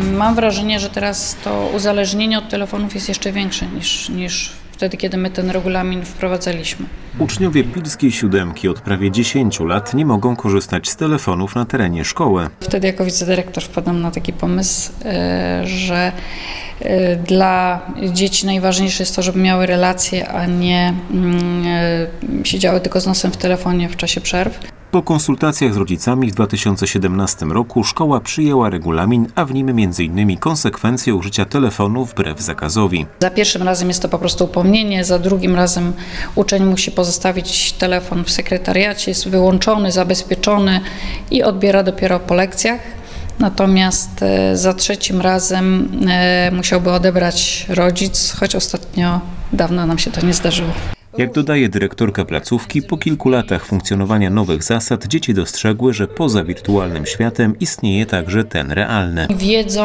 Mam wrażenie, że teraz to uzależnienie od telefonów jest jeszcze większe niż wtedy, kiedy my ten regulamin wprowadzaliśmy. Uczniowie Pilskiej Siódemki od prawie 10 lat nie mogą korzystać z telefonów na terenie szkoły. Wtedy jako wicedyrektor wpadłam na taki pomysł, że dla dzieci najważniejsze jest to, żeby miały relacje, a nie siedziały tylko z nosem w telefonie w czasie przerw. Po konsultacjach z rodzicami w 2017 roku szkoła przyjęła regulamin, a w nim m.in. konsekwencje użycia telefonu wbrew zakazowi. Za pierwszym razem jest to po prostu upomnienie, za drugim razem uczeń musi pozostawić telefon w sekretariacie, jest wyłączony, zabezpieczony i odbiera dopiero po lekcjach. Natomiast za trzecim razem musiałby odebrać rodzic, choć ostatnio dawno nam się to nie zdarzyło. Jak dodaje dyrektorka placówki, po kilku latach funkcjonowania nowych zasad dzieci dostrzegły, że poza wirtualnym światem istnieje także ten realny. Wiedzą,